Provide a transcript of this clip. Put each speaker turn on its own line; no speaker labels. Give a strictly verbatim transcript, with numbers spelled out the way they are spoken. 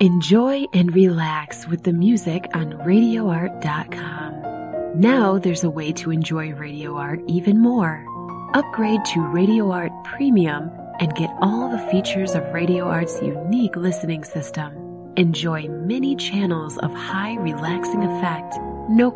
Enjoy and relax with the music on radio art dot com. Now there's a way to enjoy Radio Art even more. Upgrade to Radio Art Premium and get all the features of Radio Art's unique listening system. Enjoy many channels of high relaxing effect, no